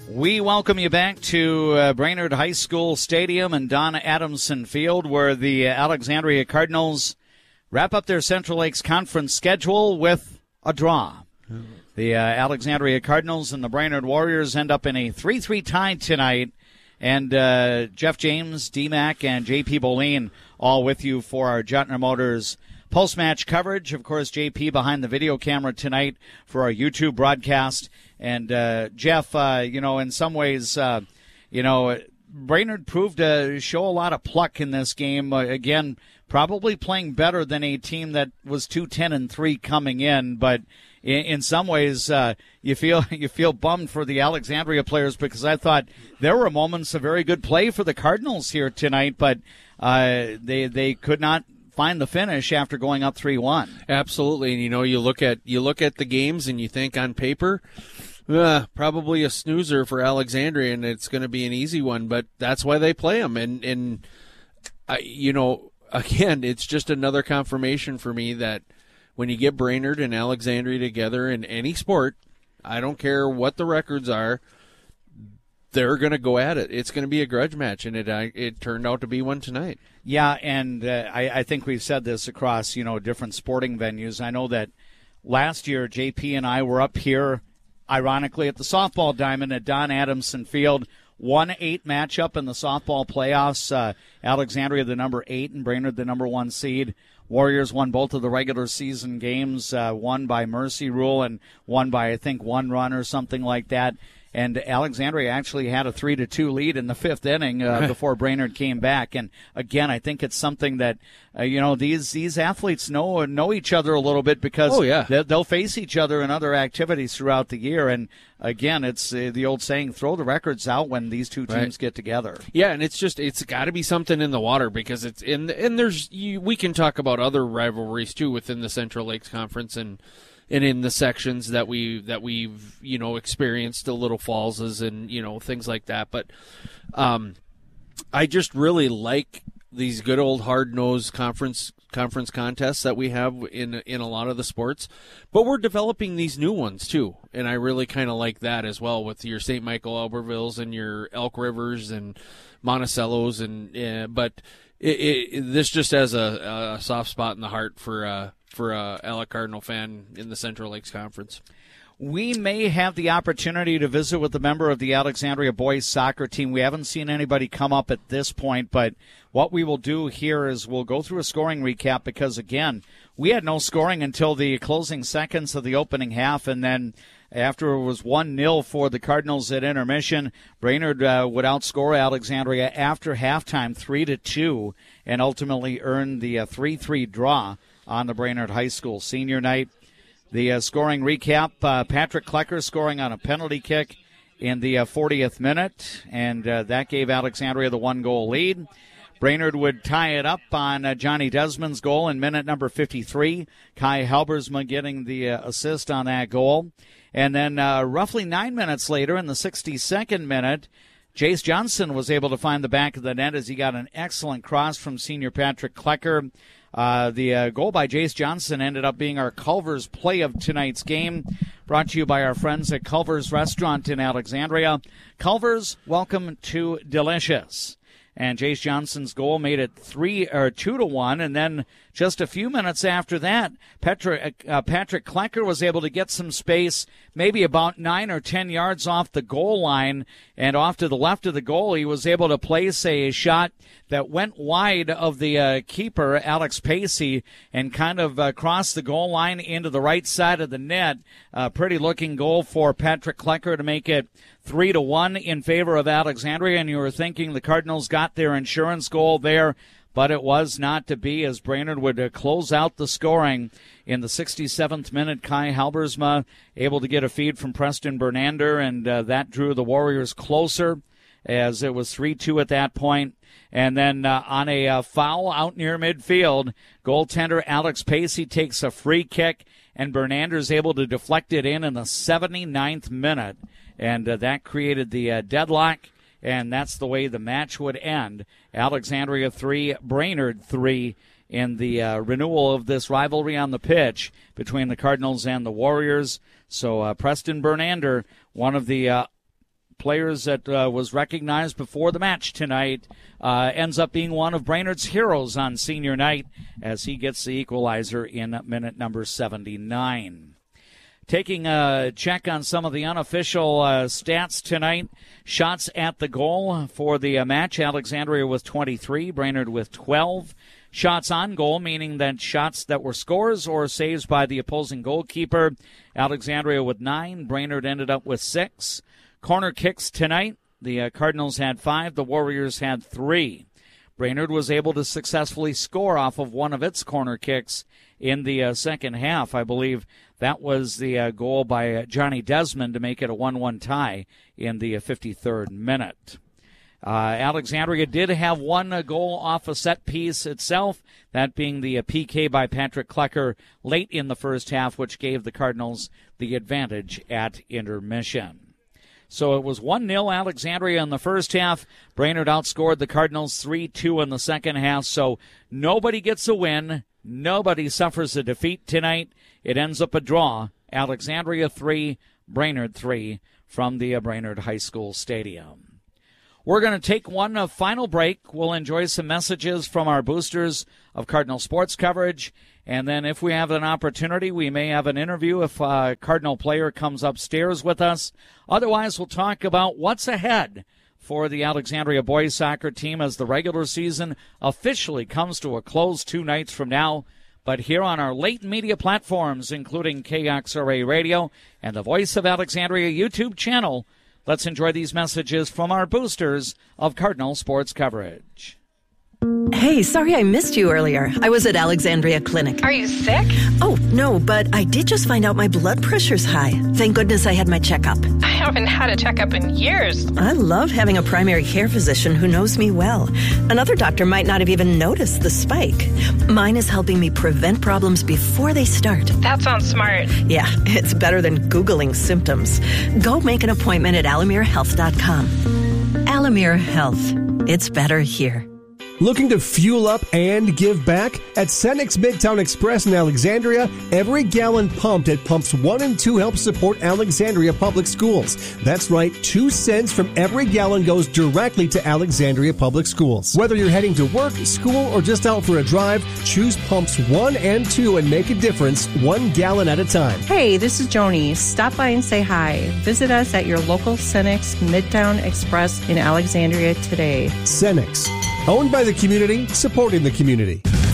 We welcome you back to Brainerd High School Stadium and Don Adamson Field, where the Alexandria Cardinals wrap up their Central Lakes Conference schedule with a draw. The Alexandria Cardinals and the Brainerd Warriors end up in a 3-3 tie tonight, and Jeff James, D-Mac, and J.P. Boleen all with you for our Juttner Motors post-match coverage. Of course, J.P. behind the video camera tonight for our YouTube broadcast. And, Jeff, in some ways, Brainerd proved to show a lot of pluck in this game. Again, probably playing better than a team that was 2-10-3 coming in. But in some ways, you feel bummed for the Alexandria players, because I thought there were moments of very good play for the Cardinals here tonight, but they could not find the finish after going up 3-1. Absolutely. And you look at the games and you think on paper, probably a snoozer for Alexandria, and it's going to be an easy one, but that's why they play them. And again, it's just another confirmation for me that when you get Brainerd and Alexandria together in any sport, I don't care what the records are, they're going to go at it. It's going to be a grudge match, and it turned out to be one tonight. Yeah, and I think we've said this across, different sporting venues. I know that last year JP and I were up here, ironically, at the softball diamond at Don Adamson Field. 1-8 matchup in the softball playoffs. Alexandria the number 8 and Brainerd the number 1 seed. Warriors won both of the regular season games, one by mercy rule and one by, I think, 1 run or something like that. And Alexandria actually had a 3-2 lead in the 5th inning before Brainerd came back. And again, I think it's something that these athletes know each other a little bit, because they'll face each other in other activities throughout the year. And again, it's the old saying: throw the records out when these two teams get together. Yeah, and it's got to be something in the water, because it's we can talk about other rivalries too within the Central Lakes Conference and in the sections that we've experienced, the Little Fallses and things like that. But I just really like these good old hard-nosed conference contests that we have in a lot of the sports. But we're developing these new ones too, and I really kind of like that as well, with your St. Michael Albertvilles and your Elk Rivers and Monticellos, but this just has a soft spot in the heart for a Alec Cardinal fan in the Central Lakes Conference. We may have the opportunity to visit with a member of the Alexandria boys soccer team. We haven't seen anybody come up at this point, but what we will do here is we'll go through a scoring recap, because, again, we had no scoring until the closing seconds of the opening half, and then after it was 1-0 for the Cardinals at intermission, Brainerd would outscore Alexandria after halftime 3-2 and ultimately earn the 3-3 draw on the Brainerd High School senior night. The scoring recap, Patrick Klecker scoring on a penalty kick in the 40th minute, and that gave Alexandria the 1-goal lead. Brainerd would tie it up on Johnny Desmond's goal in minute number 53. Kai Halbersma getting the assist on that goal. And then roughly 9 minutes later, in the 62nd minute, Jace Johnson was able to find the back of the net as he got an excellent cross from senior Patrick Klecker. The goal by Jace Johnson ended up being our Culver's play of tonight's game, brought to you by our friends at Culver's Restaurant in Alexandria. Culver's, welcome to Delicious. And Jace Johnson's goal made it 2-1, and then just a few minutes after that, Patrick Klecker was able to get some space, maybe about 9 or 10 yards off the goal line, and off to the left of the goal, he was able to place a shot that went wide of the keeper, Alex Pacey, and kind of crossed the goal line into the right side of the net. Pretty looking goal for Patrick Klecker to make it 3-1 in favor of Alexandria, and you were thinking the Cardinals got their insurance goal there, but it was not to be, as Brainerd would close out the scoring in the 67th minute. Kai Halbersma able to get a feed from Preston Bernander, and that drew the Warriors closer, as it was 3-2 at that point. And then on a foul out near midfield, goaltender Alex Pacey takes a free kick, and Bernander's able to deflect it in the 79th minute. And that created the deadlock, and that's the way the match would end. Alexandria 3, Brainerd 3 in the renewal of this rivalry on the pitch between the Cardinals and the Warriors. So Preston Bernander, one of the players that was recognized before the match tonight, ends up being one of Brainerd's heroes on senior night as he gets the equalizer in minute number 79. Taking a check on some of the unofficial stats tonight. Shots at the goal for the match. Alexandria with 23, Brainerd with 12. Shots on goal, meaning that shots that were scores or saves by the opposing goalkeeper. Alexandria with 9, Brainerd ended up with 6. Corner kicks tonight. The Cardinals had 5, the Warriors had 3. Brainerd was able to successfully score off of one of its corner kicks in the second half. I believe that was the goal by Johnny Desmond to make it a 1-1 tie in the 53rd minute. Alexandria did have one goal off a set piece itself, that being the PK by Patrick Klecker late in the first half, which gave the Cardinals the advantage at intermission. So it was 1-0 Alexandria in the first half. Brainerd outscored the Cardinals 3-2 in the second half. So nobody gets a win. Nobody suffers a defeat tonight. It ends up a draw. Alexandria 3, Brainerd 3 from the Brainerd High School Stadium. We're going to take one final break. We'll enjoy some messages from our boosters of Cardinal sports coverage. And then if we have an opportunity, we may have an interview if a Cardinal player comes upstairs with us. Otherwise, we'll talk about what's ahead for the Alexandria boys soccer team as the regular season officially comes to a close 2 nights from now. But here on our late media platforms, including KXRA Radio and the Voice of Alexandria YouTube channel, let's enjoy these messages from our boosters of Cardinal sports coverage. Hey, sorry I missed you earlier. I was at Alexandria Clinic. Are you sick? Oh, no, but I did just find out my blood pressure's high. Thank goodness I had my checkup. I haven't had a checkup in years. I love having a primary care physician who knows me well. Another doctor might not have even noticed the spike. Mine is helping me prevent problems before they start. That sounds smart. Yeah, it's better than Googling symptoms. Go make an appointment at alamerehealth.com. Alamere Health. It's better here. Looking to fuel up and give back? At Cenex Midtown Express in Alexandria, every gallon pumped at pumps 1 and 2 helps support Alexandria Public Schools. That's right, 2 cents from every gallon goes directly to Alexandria Public Schools. Whether you're heading to work, school, or just out for a drive, choose pumps 1 and 2 and make a difference 1 gallon at a time. Hey, this is Joni. Stop by and say hi. Visit us at your local Cenex Midtown Express in Alexandria today. Cenex, owned by the community, supporting the community.